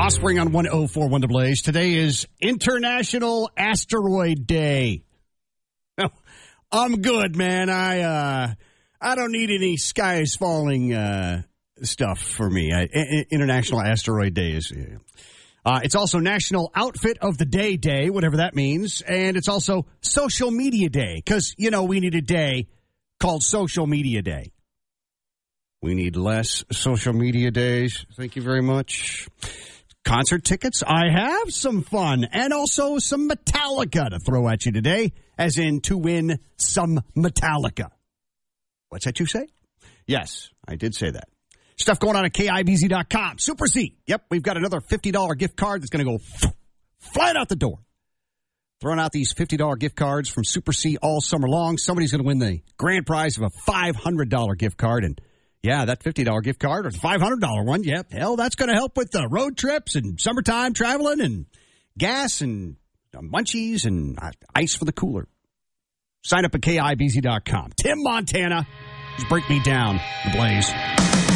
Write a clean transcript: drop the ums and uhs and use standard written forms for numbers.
Offspring on 104.1 The Blaze. Today is International Asteroid Day. Oh, I'm good, man. I don't need any sky is falling stuff for me. International Asteroid Day is. It's also National Outfit of the Day, whatever that means. And it's also Social Media Day because, you know, we need a day called Social Media Day. We need less social media days. Thank you very much. Concert tickets. I have some fun and also some Metallica to throw at you today, as in to win some Metallica. What's that you say? Yes, I did say that. Stuff going on at KIBZ.com. Super C. Yep, we've got another $50 gift card that's going to go flying out the door. Throwing out these $50 gift cards from Super C all summer long. Somebody's going to win the grand prize of a $500 gift card. And yeah, that $50 gift card or the $500 one. Yep, hell, that's going to help with the road trips and summertime traveling and gas and munchies and ice for the cooler. Sign up at KIBZ.com. Tim Montana, just break me down, the Blaze.